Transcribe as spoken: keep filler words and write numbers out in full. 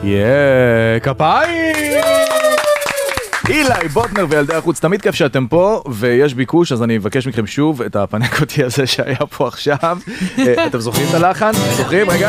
יאה, כפיים! אילי, בוטנר וילדי החוץ, תמיד כיף שאתם פה, ויש ביקוש, אז אני מבקש מכם שוב את הפנקוטי הזה שהיה פה עכשיו. אתם זוכרים את הלחן? זוכרים? רגע.